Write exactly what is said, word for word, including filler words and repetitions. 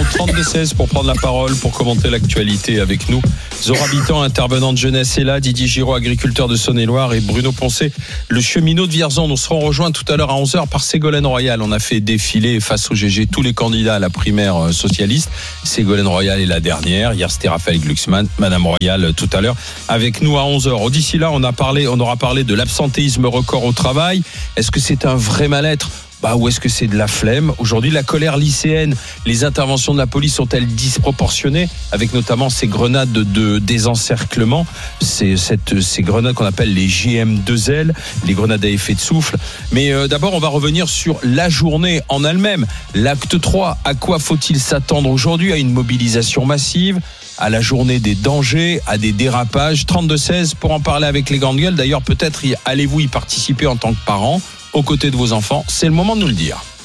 trente-deux seize pour prendre la parole, pour commenter l'actualité avec nous. Zora Habitant, intervenant de jeunesse, est là. Didier Giraud, agriculteur de Saône-et-Loire, et Bruno Poncet, le cheminot de Vierzon. Nous serons rejoints tout à l'heure à onze heures par Ségolène Royal. On a fait défiler face au G G tous les candidats à la primaire socialiste. Ségolène Royal est la dernière. Hier, c'était Raphaël Glucksmann. Madame Royal, tout à l'heure, avec nous à onze heures. D'ici là, on a parlé, on aura parlé de l'absentéisme record au travail. Est-ce que c'est un vrai mal-être ? Bah, ou est-ce que c'est de la flemme ? Aujourd'hui, la colère lycéenne, les interventions de la police sont-elles disproportionnées, avec notamment ces grenades de, de désencerclement, ces, cette, ces grenades qu'on appelle les G M deux L, les grenades à effet de souffle. Mais euh, d'abord, on va revenir sur la journée en elle-même. L'acte trois, à quoi faut-il s'attendre aujourd'hui ? À une mobilisation massive, à la journée des dangers, à des dérapages. Trente-deux seize pour en parler avec les grandes gueules. D'ailleurs, peut-être y, allez-vous y participer en tant que parent, aux côtés de vos enfants. C'est le moment de nous le dire.